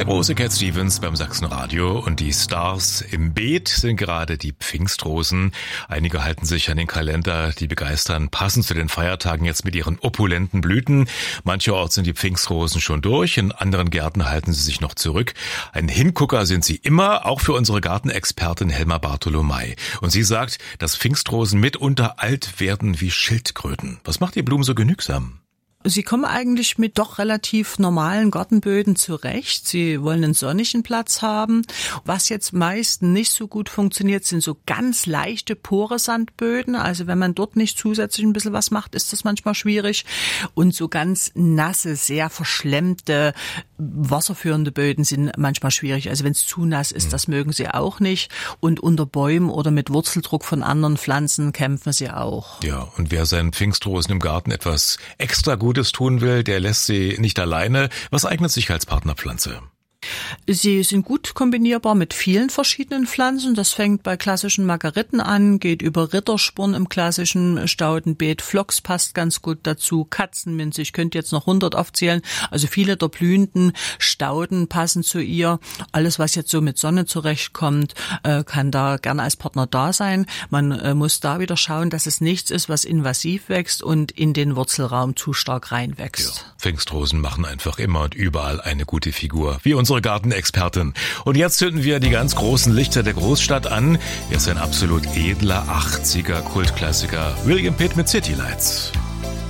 Der große Cat Stevens beim Sachsenradio und die Stars im Beet sind gerade die Pfingstrosen. Einige halten sich an den Kalender, die begeistern, passend zu den Feiertagen jetzt mit ihren opulenten Blüten. Mancherorts sind die Pfingstrosen schon durch, in anderen Gärten halten sie sich noch zurück. Ein Hingucker sind sie immer, auch für unsere Gartenexpertin Helma Bartolomei. Und sie sagt, dass Pfingstrosen mitunter alt werden wie Schildkröten. Was macht die Blumen so genügsam? Sie kommen eigentlich mit doch relativ normalen Gartenböden zurecht. Sie wollen einen sonnigen Platz haben. Was jetzt meist nicht so gut funktioniert, sind so ganz leichte Pore-Sandböden. Also wenn man dort nicht zusätzlich ein bisschen was macht, ist das manchmal schwierig. Und so ganz nasse, sehr verschlemmte, wasserführende Böden sind manchmal schwierig. Also wenn es zu nass ist, das mögen sie auch nicht. Und unter Bäumen oder mit Wurzeldruck von anderen Pflanzen kämpfen sie auch. Ja, und wer seinen Pfingstrosen im Garten etwas extra Gutes tun will, der lässt sie nicht alleine. Was eignet sich als Partnerpflanze? Sie sind gut kombinierbar mit vielen verschiedenen Pflanzen. Das fängt bei klassischen Margeriten an, geht über Rittersporn im klassischen Staudenbeet. Phlox passt ganz gut dazu. Katzenminze, ich könnte jetzt noch 100 aufzählen. Also viele der blühenden Stauden passen zu ihr. Alles, was jetzt so mit Sonne zurechtkommt, kann da gerne als Partner da sein. Man muss da wieder schauen, dass es nichts ist, was invasiv wächst und in den Wurzelraum zu stark reinwächst. Ja, Pfingstrosen machen einfach immer und überall eine gute Figur, wie unsere Gartenexpertin. Und jetzt zünden wir die ganz großen Lichter der Großstadt an. Hier ist ein absolut edler 80er Kultklassiker, William Pitt mit City Lights.